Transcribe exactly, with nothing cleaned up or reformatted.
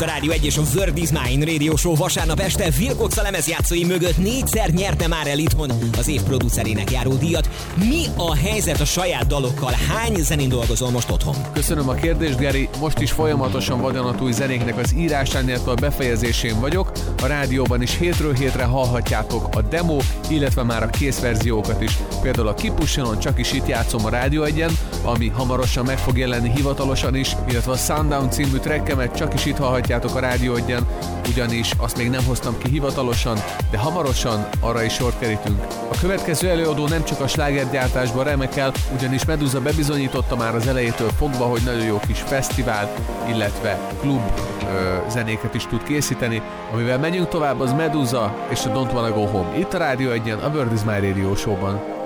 a Rádió egy és a World is Mine Radio Show vasárnap este Wilcox a lemezjátszói mögött négyszer nyerte már el itthon az év producerének járó díjat. Mi a helyzet a saját dalokkal? Hány zenén dolgozol most otthon? Köszönöm a kérdést, Geri. Most is folyamatosan vadonatúj zenéknek az írásán, illetve a befejezésén vagyok. A rádióban is hétről hétre hallhatjátok a demo, illetve már a kész verziókat is. Például a Kipussionon csak is itt játszom a Rádió egyen, ami hamarosan meg fog jelenni hivatalosan is, illetve a Sundown című trackemet csak is itt hallhatjátok a Rádió egyen, ugyanis azt még nem hoztam ki hivatalosan, de hamarosan arra is sort kerítünk. A következő előadó nem csak a slágergyártásban remekel, ugyanis Medusa bebizonyította már az elejétől fogva, hogy nagyon jó kis fesztivál, illetve klub ö, zenéket is tud készíteni. Amivel megyünk tovább, az Medusa és a Don't Wanna Go Home. Itt a Rádió egyen, a World is My Radio Show-ban.